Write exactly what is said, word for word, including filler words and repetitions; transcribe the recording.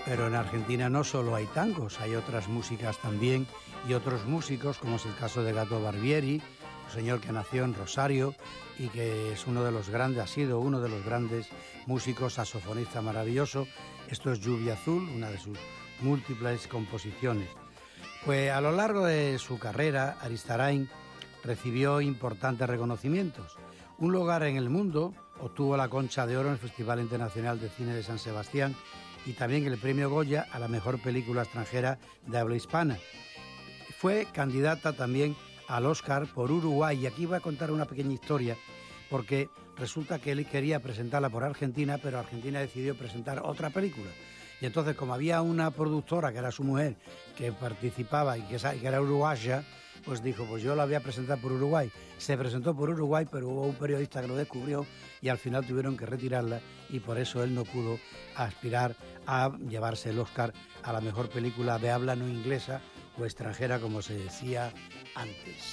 Pero en Argentina no solo hay tangos, hay otras músicas también y otros músicos, como es el caso de Gato Barbieri, un señor que nació en Rosario y que es uno de los grandes, ha sido uno de los grandes músicos, saxofonista maravilloso. Esto es Lluvia Azul, una de sus múltiples composiciones. Pues a lo largo de su carrera, Aristarain recibió importantes reconocimientos. Un lugar en el mundo, obtuvo la Concha de Oro en el Festival Internacional de Cine de San Sebastián y también el premio Goya a la mejor película extranjera de habla hispana. Fue candidata también al Oscar por Uruguay, y aquí voy a contar una pequeña historia, porque resulta que él quería presentarla por Argentina, pero Argentina decidió presentar otra película. Y entonces, como había una productora, que era su mujer, que participaba y que, que era uruguaya, pues dijo, pues yo la voy a presentar por Uruguay. Se presentó por Uruguay, pero hubo un periodista que lo descubrió y al final tuvieron que retirarla, y por eso él no pudo aspirar a llevarse el Oscar a la mejor película de habla no inglesa o extranjera, como se decía antes.